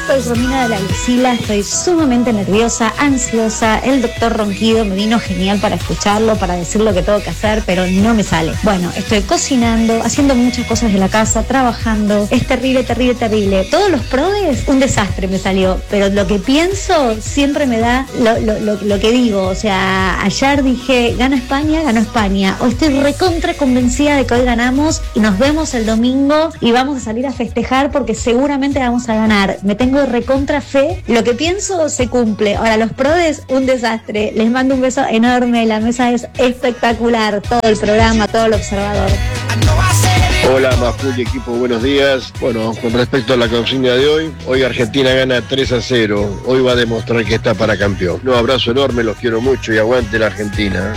Soy Romina de la Lucila, estoy sumamente nerviosa, ansiosa. El doctor Ronquido me vino genial para escucharlo, para decir lo que tengo que hacer, pero no me sale. Bueno, estoy cocinando, haciendo muchas cosas de la casa, trabajando. Es terrible, terrible, terrible. Todos los prodes, un desastre me salió, pero lo que pienso siempre me da lo que digo. O sea, ayer dije, gana España, ganó España. Hoy estoy recontra convencida de que hoy ganamos y nos vemos el domingo y vamos a salir a festejar porque seguramente vamos a ganar. Me tengo recontra fe. Lo que pienso se cumple. Ahora, los prodes, un desastre. Les mando un beso enorme. La mesa es espectacular. Todo el programa, todo el observador. Hola, Majul y equipo, buenos días. Bueno, con respecto a la consigna de hoy Argentina gana 3-0. Hoy va a demostrar que está para campeón. Un abrazo enorme, los quiero mucho y aguante la Argentina.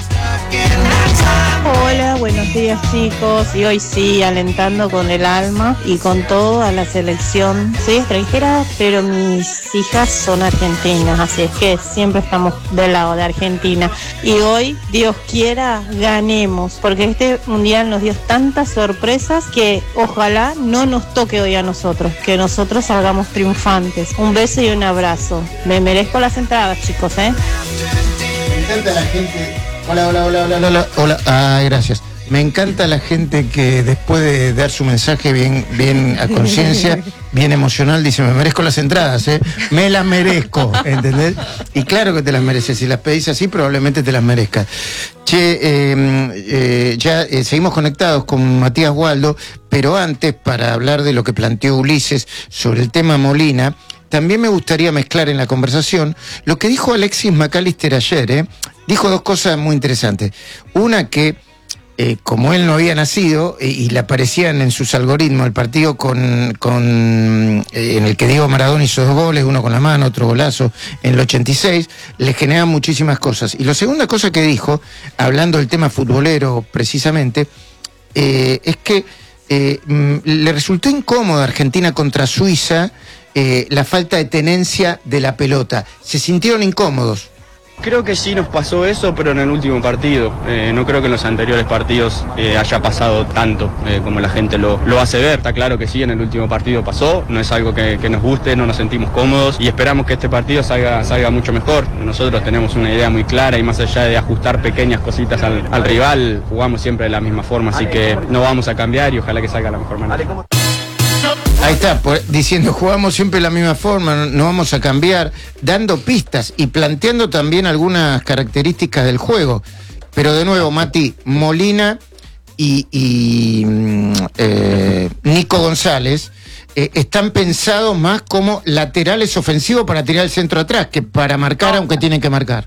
Hola, buenos días chicos, y hoy sí, alentando con el alma y con todo a la selección. Soy extranjera, pero mis hijas son argentinas, así es que siempre estamos del lado de Argentina. Y hoy, Dios quiera, ganemos, porque este mundial nos dio tantas sorpresas que ojalá no nos toque hoy a nosotros, que nosotros salgamos triunfantes. Un beso y un abrazo. Me merezco las entradas, chicos, Me encanta la gente. Hola. Gracias. Me encanta la gente que después de dar su mensaje bien a conciencia, bien emocional, dice, me merezco las entradas, me las merezco, ¿entendés? Y claro que te las mereces, si las pedís así probablemente te las merezcas. Seguimos conectados con Matías Waldo, pero antes, para hablar de lo que planteó Ulises sobre el tema Molina, también me gustaría mezclar en la conversación lo que dijo Alexis McAllister ayer, Dijo dos cosas muy interesantes. Una que, como él no había nacido y le aparecían en sus algoritmos el partido en el que Diego Maradona hizo 2 goles, uno con la mano, otro golazo, en el 86, le generan muchísimas cosas. Y la segunda cosa que dijo, hablando del tema futbolero precisamente, es que le resultó incómoda Argentina contra Suiza la falta de tenencia de la pelota. Se sintieron incómodos. Creo que sí nos pasó eso, pero en el último partido. No creo que en los anteriores partidos haya pasado tanto como la gente lo hace ver. Está claro que sí, en el último partido pasó. No es algo que nos guste, no nos sentimos cómodos y esperamos que este partido salga mucho mejor. Nosotros tenemos una idea muy clara y más allá de ajustar pequeñas cositas al rival, jugamos siempre de la misma forma, así que no vamos a cambiar y ojalá que salga de la mejor manera. Ahí está, diciendo, jugamos siempre de la misma forma, no vamos a cambiar, dando pistas y planteando también algunas características del juego. Pero de nuevo, Mati, Molina y Nico González están pensados más como laterales ofensivos para tirar el centro atrás, que para marcar, aunque tienen que marcar.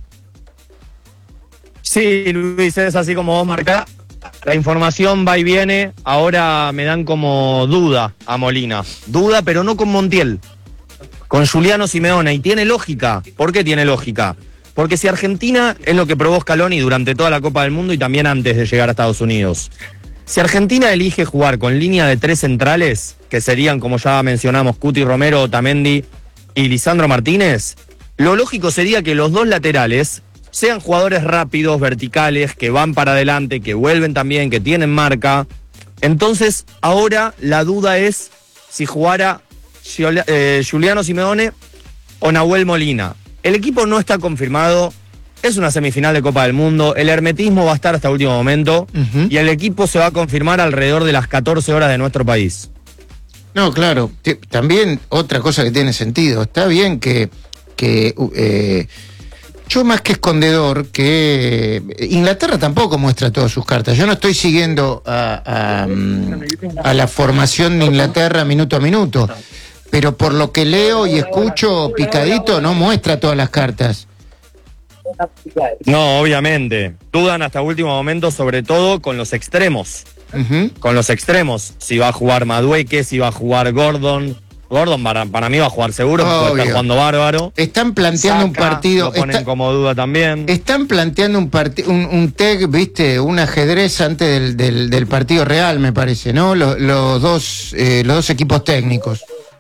Sí, Luis, es así como vos marcás. La información va y viene, ahora me dan como duda a Molina. Duda, pero no con Montiel, con Giuliano Simeone. Y tiene lógica. ¿Por qué tiene lógica? Porque si Argentina es lo que probó Scaloni durante toda la Copa del Mundo y también antes de llegar a Estados Unidos. Si Argentina elige jugar con línea de 3 centrales, que serían, como ya mencionamos, Cuti Romero, Otamendi y Lisandro Martínez, lo lógico sería que los 2 laterales sean jugadores rápidos, verticales, que van para adelante, que vuelven también, que tienen marca. Entonces, ahora la duda es si jugara Giuliano Simeone o Nahuel Molina. El equipo no está confirmado, es una semifinal de Copa del Mundo, el hermetismo va a estar hasta el último momento, y el equipo se va a confirmar alrededor de las 14 horas de nuestro país. No, claro, también otra cosa que tiene sentido, está bien que yo más que escondedor, que Inglaterra tampoco muestra todas sus cartas. Yo no estoy siguiendo a la formación de Inglaterra minuto a minuto, pero por lo que leo y escucho, Picadito no muestra todas las cartas. No, obviamente. Dudan hasta último momento, sobre todo con los extremos. Con los extremos. Si va a jugar Madueke, si va a jugar Gordon para mí va a jugar seguro, porque está jugando bárbaro. Están planteando un partido. Lo ponen como duda también. Están planteando un tag, viste, un ajedrez antes del partido real, me parece, ¿no? Los dos equipos técnicos.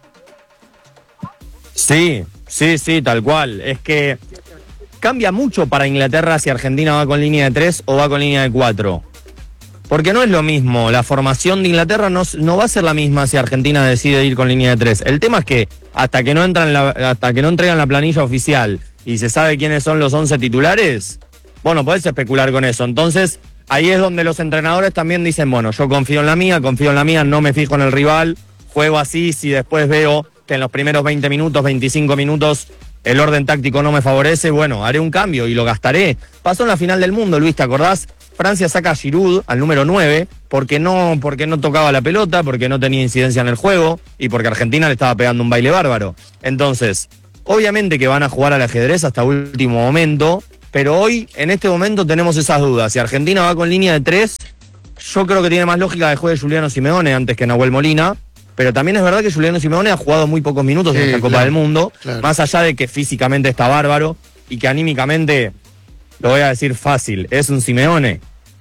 Sí, tal cual. Es que cambia mucho para Inglaterra si Argentina va con línea de 3 o va con línea de 4. Porque no es lo mismo, la formación de Inglaterra no va a ser la misma si Argentina decide ir con línea de 3. El tema es que hasta que no entregan la planilla oficial y se sabe quiénes son los 11 titulares, bueno, podés especular con eso. Entonces, ahí es donde los entrenadores también dicen, bueno, yo confío en la mía, no me fijo en el rival, juego así, si después veo que en los primeros 20 minutos, 25 minutos, el orden táctico no me favorece, bueno, haré un cambio y lo gastaré. Pasó en la final del mundo, Luis, ¿te acordás? Francia saca a Giroud al número 9 porque no tocaba la pelota, porque no tenía incidencia en el juego y porque Argentina le estaba pegando un baile bárbaro. Entonces, obviamente que van a jugar al ajedrez hasta último momento, pero hoy, en este momento, tenemos esas dudas. Si Argentina va con línea de 3, yo creo que tiene más lógica que juegue Juliano Simeone antes que Nahuel Molina, pero también es verdad que Juliano Simeone ha jugado muy pocos minutos en esta Copa del Mundo, más allá de que físicamente está bárbaro y que anímicamente, lo voy a decir fácil, es un Simeone.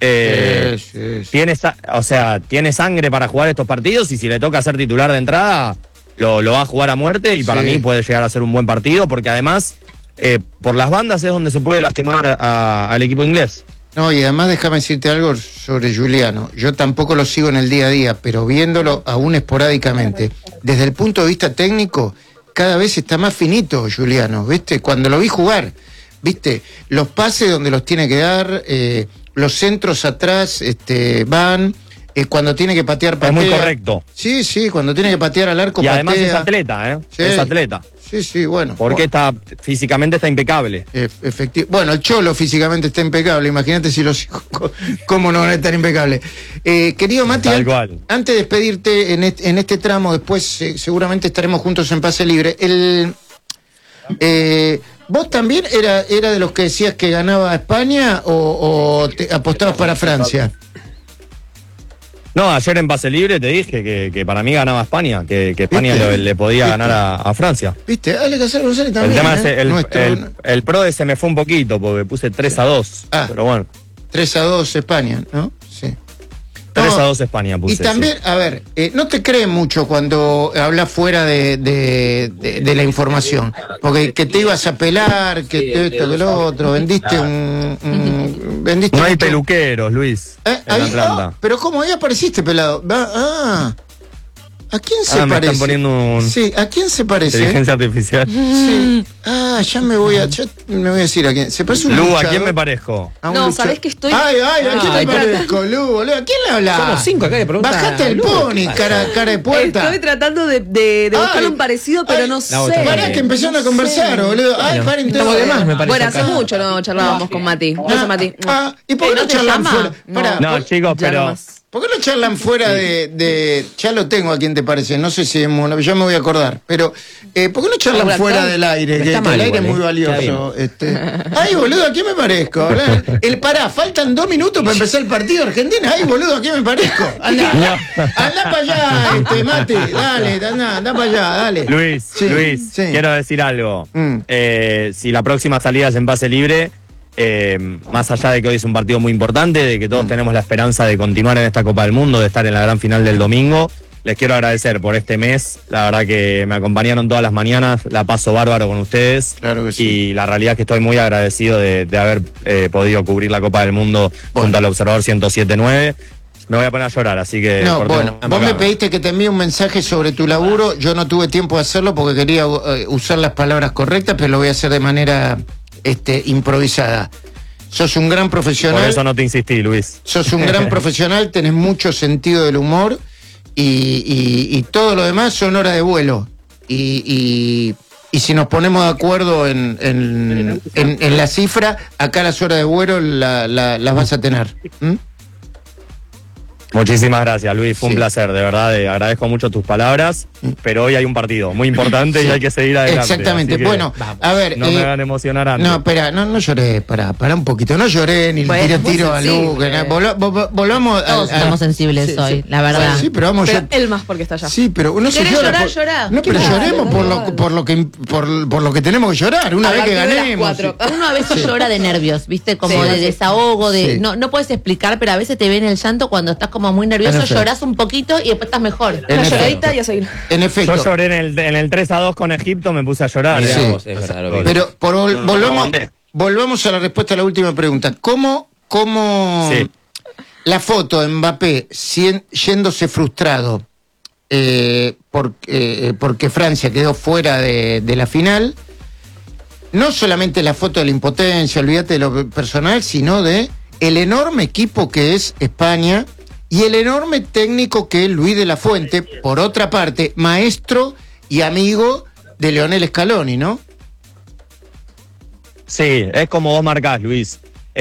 Tiene sangre para jugar estos partidos y si le toca ser titular de entrada, lo va a jugar a muerte y para mí puede llegar a ser un buen partido porque además, por las bandas es donde se puede lastimar al equipo inglés. No, y además déjame decirte algo sobre Juliano. Yo tampoco lo sigo en el día a día, pero viéndolo aún esporádicamente, desde el punto de vista técnico, cada vez está más finito Juliano, ¿viste? Cuando lo vi jugar, ¿viste? Los pases donde los tiene que dar, los centros atrás van, cuando tiene que patear, patea. Es muy correcto. Sí, cuando tiene que patear al arco, y patea. Y además es atleta, ¿eh? Sí. Es atleta. Sí, bueno. Porque físicamente está impecable. Bueno, el Cholo físicamente está impecable. Imagínate si los hijos, cómo no van a estar impecables. Querido Mati, antes de despedirte en este tramo, después seguramente estaremos juntos en Pase Libre. ¿Vos también era de los que decías que ganaba España o te apostabas para Francia? No, ayer en Pase Libre te dije que para mí ganaba España, que España le podía ganar a Francia. ¿Viste? Ale Casar González también. El tema es el PRODE se me fue un poquito porque puse 3-2. Pero bueno. 3-2 España, ¿no? Sí. 3-2 España puse. Y también, a ver, no te creen mucho cuando hablas fuera de la información, porque que te ibas a pelar, que esto, que lo otro, vendiste vendiste no hay peluqueros, Luis, en Atlanta. Pero ¿cómo? Ahí apareciste pelado. ¿A quién se parece? Me están poniendo Sí, ¿a quién se parece? Inteligencia artificial. Sí. Ya me voy a decir a quién. ¿Se parece un Lu, ¿a quién me parezco? No, ¿sabés que estoy? ¿A quién me parezco, Lu, boludo? ¿A quién le hablas? Somos 5 acá de preguntas. Bajate el pony, cara de puerta. Estoy tratando de buscar un parecido, pero no sé. Pará que empezaron a conversar, boludo. Paren todos. Estamos de más, me parece. Bueno, hace mucho no charlábamos con Mati. Mati. ¿Y por qué no charlan fuera? No, chicos, pero... ¿Por qué no charlan fuera de ya lo tengo a quién te parece? No sé si ya me voy a acordar. Pero, ¿por qué no charlan fuera del aire? Que el aire es muy valioso. Ay, boludo, ¿a quién me parezco? Faltan 2 minutos para empezar el partido de Argentina. Ay, boludo, ¿a quién me parezco? Anda para allá, Mate. Dale, anda para allá, dale. Luis, quiero decir algo. Si la próxima salida es en Pase Libre, más allá de que hoy es un partido muy importante, de que todos tenemos la esperanza de continuar en esta Copa del Mundo, de estar en la gran final del domingo, les quiero agradecer por este mes. La verdad que me acompañaron todas las mañanas, la paso bárbaro con ustedes. Claro que sí. Y la realidad es que estoy muy agradecido de haber podido cubrir la Copa del Mundo junto al Observador 107.9. Me voy a poner a llorar, así que... No, bueno, vos me pediste que te envíe un mensaje sobre tu laburo. Yo no tuve tiempo de hacerlo porque quería usar las palabras correctas, pero lo voy a hacer de manera improvisada. Sos un gran profesional. Por eso no te insistí, Luis. Sos un gran profesional, tenés mucho sentido del humor y todo lo demás son horas de vuelo. Y si nos ponemos de acuerdo en la cifra, acá las horas de vuelo las vas a tener. Muchísimas gracias, Luis, fue un placer, de verdad, agradezco mucho tus palabras, pero hoy hay un partido muy importante y hay que seguir adelante. Exactamente, bueno, a ver... No me van a emocionar antes. No, espera, no lloré, pará un poquito, no lloré, ni le tiré tiro a Lu, volvamos a... Todos estamos sensibles hoy, la verdad. Sí, pero vamos ya... Él más porque está allá. Sí, pero no se llora. Llorá. No, pero lloremos por lo que tenemos que llorar, una vez que ganemos. Uno a veces llora de nervios, ¿viste? Como de desahogo, no puedes explicar, pero a veces te viene el llanto cuando estás como muy nervioso, llorás un poquito y después estás mejor. Una lloradita y a seguir. En efecto. Yo lloré en el 3-2 con Egipto, me puse a llorar. Sí. Pero volvamos a la respuesta a la última pregunta. ¿Cómo La foto de Mbappé yéndose frustrado porque Francia quedó fuera de la final, no solamente la foto de la impotencia, olvídate de lo personal, sino de el enorme equipo que es España y el enorme técnico que es Luis de la Fuente, por otra parte, maestro y amigo de Lionel Scaloni, ¿no? Sí, es como vos marcás, Luis.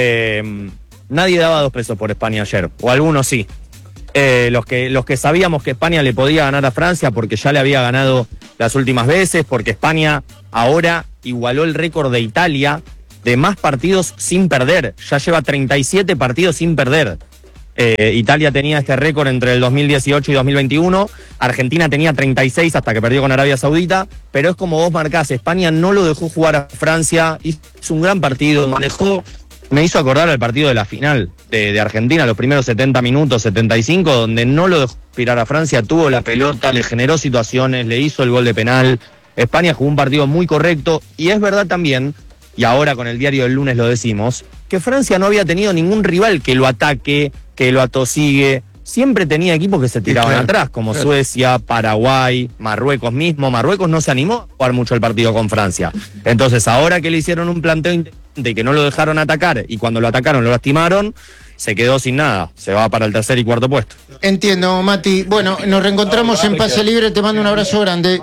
Nadie daba 2 pesos por España ayer, o algunos sí. Los que sabíamos que España le podía ganar a Francia porque ya le había ganado las últimas veces, porque España ahora igualó el récord de Italia de más partidos sin perder. Ya lleva 37 partidos sin perder. Italia tenía este récord entre el 2018 y 2021, Argentina tenía 36 hasta que perdió con Arabia Saudita, pero es como vos marcás, España no lo dejó jugar a Francia, hizo un gran partido, me hizo acordar al partido de la final de Argentina, los primeros 70 minutos, 75, donde no lo dejó aspirar a Francia, tuvo la pelota, le generó situaciones, le hizo el gol de penal. España jugó un partido muy correcto, y es verdad también, y ahora con el diario del lunes lo decimos, que Francia no había tenido ningún rival que lo ataque, que lo atosigue. Siempre tenía equipos que se tiraban atrás, como Suecia, Paraguay, Marruecos mismo. Marruecos no se animó a jugar mucho el partido con Francia. Entonces, ahora que le hicieron un planteo inteligente y que no lo dejaron atacar, y cuando lo atacaron lo lastimaron, se quedó sin nada. Se va para el 3er y 4.º puesto. Entiendo, Mati. Bueno, nos reencontramos en Pase Libre. Te mando un abrazo grande.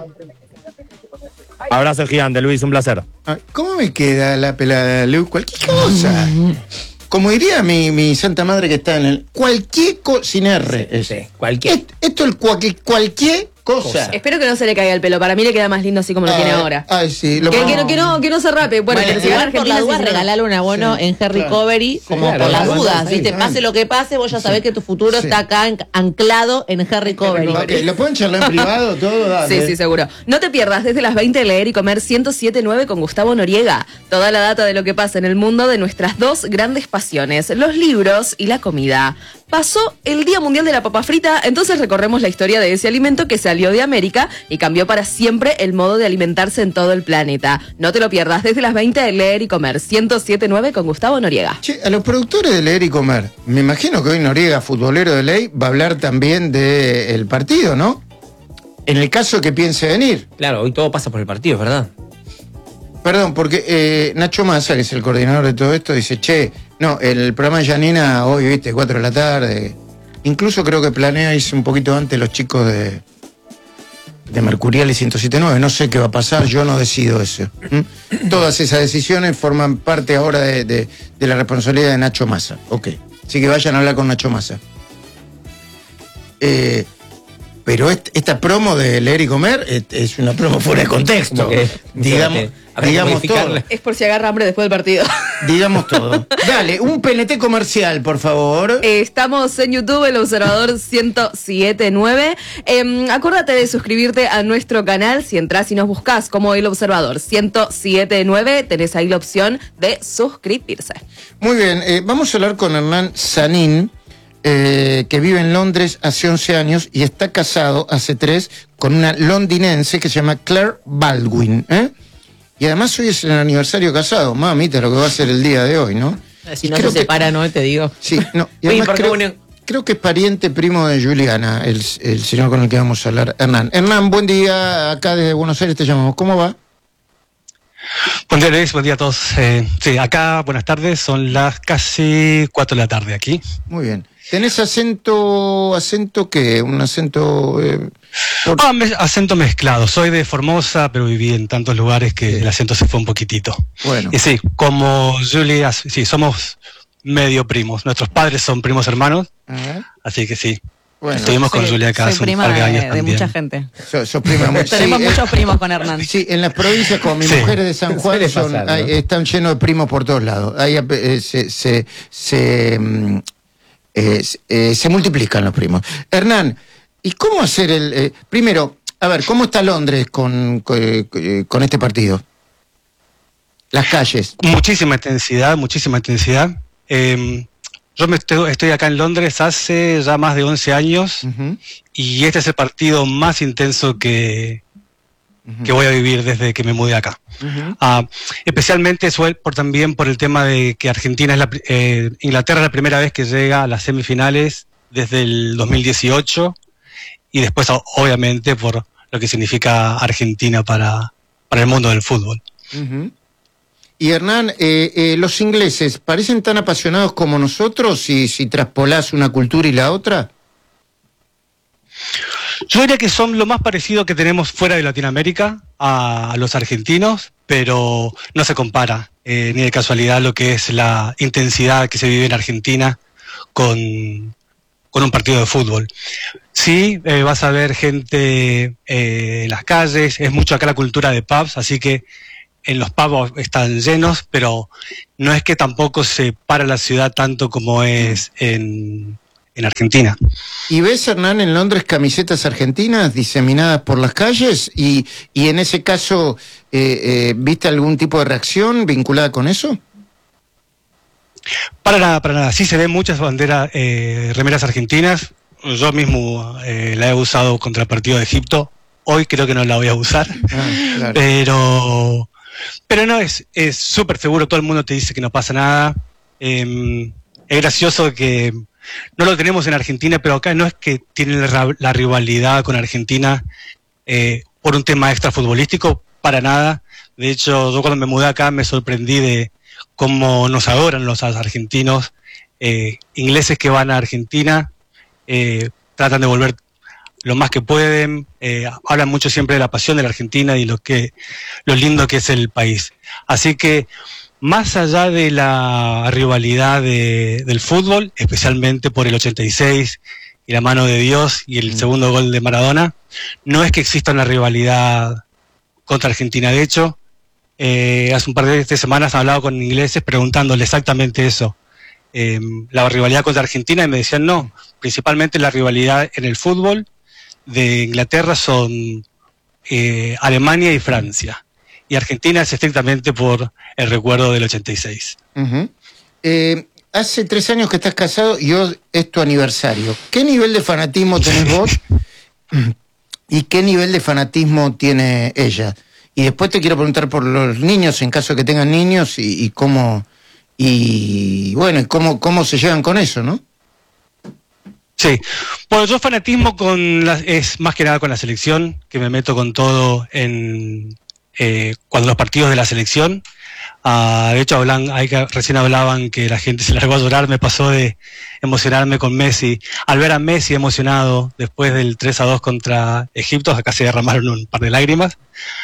Abrazo gigante, Luis, un placer. ¿Cómo me queda la pelada, Luis? Cualquier cosa. Como diría mi santa madre que está en el... Cualquier cosa... Sin R. Sí, cualquier. Esto es cualquier cosa. Espero que no se le caiga el pelo. Para mí le queda más lindo así como lo tiene ahora. Ay, sí. Que no se rape. Bueno, pero si va a por la Argentina, duda, sí se regalale un abono en Harry Covery, como claro, por las claro, dudas, claro, ¿viste? claro. Pase lo que pase, vos ya sabés que tu futuro está acá anclado en Harry Covery. Ok, ¿lo pueden charlar en privado todo? Dale. Sí, seguro. No te pierdas desde las 20 Leer y Comer 107.9 con Gustavo Noriega. Toda la data de lo que pasa en el mundo de nuestras 2 grandes pasiones, los libros y la comida. Pasó el Día Mundial de la Papa Frita, entonces recorremos la historia de ese alimento que salió de América y cambió para siempre el modo de alimentarse en todo el planeta. No te lo pierdas desde las 20 de Leer y Comer 107.9 con Gustavo Noriega. Che, a los productores de Leer y Comer, me imagino que hoy Noriega, futbolero de ley, va a hablar también del partido, ¿no? En el caso que piense venir. Claro, hoy todo pasa por el partido, ¿verdad? Perdón, porque Nacho Massa, que es el coordinador de todo esto, dice, no, el programa de Janina hoy, viste, 4 de la tarde. Incluso creo que planea irse un poquito antes los chicos de Mercurial y 107.9. No sé qué va a pasar, yo no decido eso. Todas esas decisiones forman parte ahora de la responsabilidad de Nacho Massa. Ok, así que vayan a hablar con Nacho Massa. Pero esta promo de Leer y Comer es una promo fuera de contexto. Digamos todo. Es por si agarra hambre después del partido. Digamos todo. Dale, un PNT comercial, por favor. Estamos en YouTube, El Observador 107.9. Acuérdate de suscribirte a nuestro canal. Si entras y nos buscas como El Observador 107.9, tenés ahí la opción de suscribirse. Muy bien, vamos a hablar con Hernán Sanín, que vive en Londres hace 11 años y está casado hace 3 con una londinense que se llama Claire Baldwin. Y además hoy es el aniversario casado. Mamita, lo que va a ser el día de hoy, ¿no? Si no se separan, ¿no? Te digo. Sí, no. Y además creo que es pariente primo de Juliana, el señor con el que vamos a hablar, Hernán. Hernán, buen día. Acá desde Buenos Aires te llamamos. ¿Cómo va? Buen día, Luis. Buen día a todos. Sí, acá, buenas tardes. Son las casi 4 de la tarde aquí. Muy bien. ¿Tenés acento qué? ¿Un acento...? Acento mezclado. Soy de Formosa, pero viví en tantos lugares que el acento se fue un poquitito. Bueno. Y sí, como Julia, sí, somos medio primos. Nuestros padres son primos hermanos, así que sí. Bueno, estuvimos con Julia acá hace un par de años también. De mucha gente. Sos prima. Tenemos muchos primos con Hernán. Sí, en las provincias como mi mujer es de San Juan están llenos de primos por todos lados. Ahí se multiplican los primos. Hernán, ¿y cómo hacer primero, a ver, cómo está Londres con este partido? Las calles. Muchísima intensidad. Yo estoy acá en Londres hace ya más de 11 años y este es el partido más intenso que que voy a vivir desde que me mudé acá. Especialmente también por el tema de que Argentina Inglaterra es la primera vez que llega a las semifinales desde el 2018 y después obviamente por lo que significa Argentina para el mundo del fútbol. Y Hernán, ¿los ingleses parecen tan apasionados como nosotros si traspolás una cultura y la otra? Yo diría que son lo más parecido que tenemos fuera de Latinoamérica a los argentinos, pero no se compara ni de casualidad lo que es la intensidad que se vive en Argentina con un partido de fútbol. Sí, vas a ver gente en las calles, es mucho acá la cultura de pubs, así que en los pubs están llenos, pero no es que tampoco se para la ciudad tanto como es en Argentina. ¿Y ves, Hernán, en Londres camisetas argentinas diseminadas por las calles? ¿Y en ese caso, viste algún tipo de reacción vinculada con eso? Para nada. Sí se ven muchas banderas, remeras argentinas. Yo mismo la he usado contra el partido de Egipto. Hoy creo que no la voy a usar. Claro. Pero no, es súper seguro. Todo el mundo te dice que no pasa nada. Es gracioso que no lo tenemos en Argentina, pero acá no es que tienen la rivalidad con Argentina por un tema extra futbolístico, para nada. De hecho, yo cuando me mudé acá me sorprendí de cómo nos adoran los argentinos. Ingleses que van a Argentina tratan de volver lo más que pueden, hablan mucho siempre de la pasión de la Argentina y lo lindo que es el país. Así que más allá de la rivalidad del fútbol, especialmente por el 86 y la mano de Dios y el segundo gol de Maradona, no es que exista una rivalidad contra Argentina. De hecho, hace un par de semanas he hablado con ingleses preguntándole exactamente eso. La rivalidad contra Argentina, y me decían no, principalmente la rivalidad en el fútbol de Inglaterra son Alemania y Francia. Y Argentina es estrictamente por el recuerdo del 86. Hace 3 años que estás casado y hoy es tu aniversario. ¿Qué nivel de fanatismo tenés vos? ¿Y qué nivel de fanatismo tiene ella? Y después te quiero preguntar por los niños, en caso de que tengan niños, y cómo se llevan con eso, ¿no? Sí, bueno, yo fanatismo es más que nada con la selección, que me meto con todo cuando los partidos de la selección. De hecho, recién hablaban que la gente se largó a llorar. Me pasó de emocionarme con Messi. Al ver a Messi emocionado después del 3-2 contra Egipto, acá se derramaron un par de lágrimas.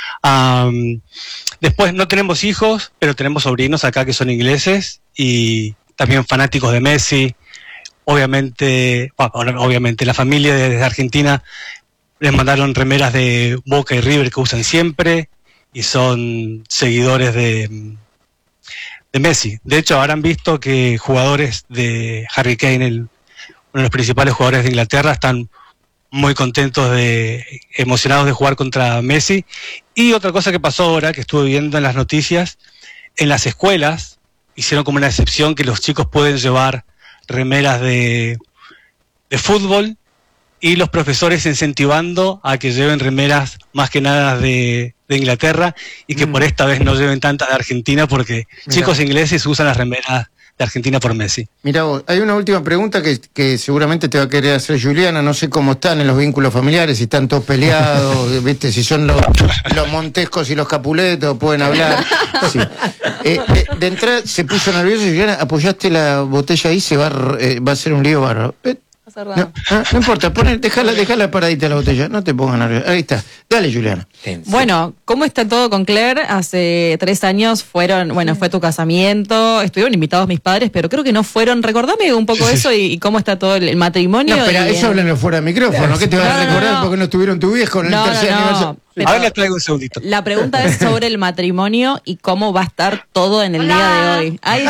Después no tenemos hijos, pero tenemos sobrinos acá que son ingleses y también fanáticos de Messi. Obviamente la familia de Argentina les mandaron remeras de Boca y River que usan siempre y son seguidores de Messi. De hecho, habrán visto que jugadores de Harry Kane, uno de los principales jugadores de Inglaterra, están muy contentos, emocionados de jugar contra Messi. Y otra cosa que pasó ahora, que estuve viendo en las noticias, en las escuelas hicieron como una excepción que los chicos pueden llevar remeras de fútbol y los profesores incentivando a que lleven remeras más que nada de Inglaterra y que por esta vez no lleven tantas de Argentina porque chicos ingleses usan las remeras de Argentina por Messi. Mira vos, hay una última pregunta que seguramente te va a querer hacer Juliana. No sé cómo están en los vínculos familiares, si están todos peleados, ¿viste? Si son los Montescos y los Capuletos, pueden hablar. Sí. De entrada se puso nervioso, Juliana, apoyaste la botella ahí, va a ser un lío bárbaro. No importa, déjala paradita la botella, no te pongas nervioso. Ahí está, dale, Juliana. Bueno, ¿cómo está todo con Claire? Hace 3 años fue tu casamiento, estuvieron invitados mis padres, pero creo que no fueron. Recordame un poco eso y cómo está todo el matrimonio. No, pero eso háblenlo fuera de micrófono, ¿qué te vas a recordar porque no estuvieron tu viejo en el tercer aniversario? Ahora le traigo un segundito. La pregunta es sobre el matrimonio y cómo va a estar todo en el día de hoy. Ahí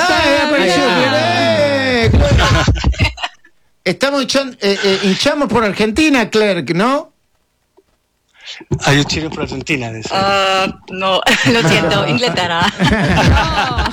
está. Estamos hinchamos por Argentina, Claire, ¿no? Hay un chile por Argentina. No, lo siento, Inglaterra.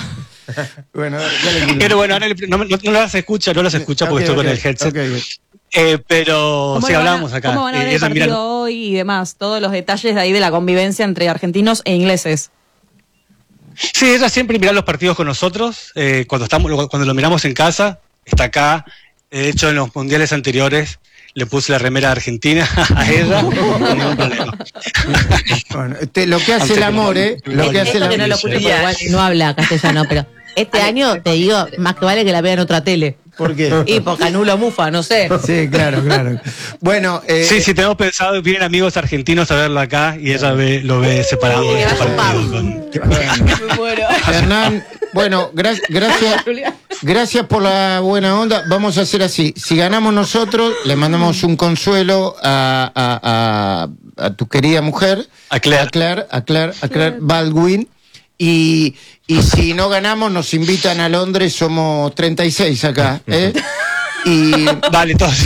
Bueno, dale. Pero bueno, ahora no las escucha porque estoy con el headset. Okay. Pero sí hablamos acá. ¿Cómo van a ver el partido hoy y demás? Todos los detalles de ahí de la convivencia entre argentinos e ingleses. Sí, ella siempre mira los partidos con nosotros. Cuando lo miramos en casa, está acá. De hecho, en los mundiales anteriores le puse la remera argentina a ella. No ningún problema. Bueno, lo que hace el amor, lo que hace el amor. No lo escucho porque igual no habla castellano, pero este año te digo, más que vale que la vean en otra tele. ¿Por qué? Y porque Canulo mufa, no sé. Sí, claro. Bueno, sí, tenemos pensado, vienen amigos argentinos a verlo acá y ella lo ve separado de este partido. Hernán, bueno, gracias por la buena onda. Vamos a hacer así. Si ganamos nosotros, le mandamos un consuelo a tu querida mujer, a Claire Baldwin. Y si no ganamos, nos invitan a Londres, somos 36 acá, ¿eh? Y vale, entonces.